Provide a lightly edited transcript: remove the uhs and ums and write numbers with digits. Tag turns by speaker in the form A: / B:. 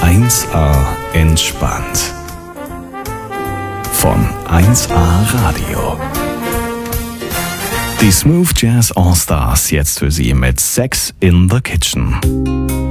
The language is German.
A: 1A entspannt. Von 1A Radio. Die Smooth Jazz All Stars jetzt für Sie mit Sex in the Kitchen.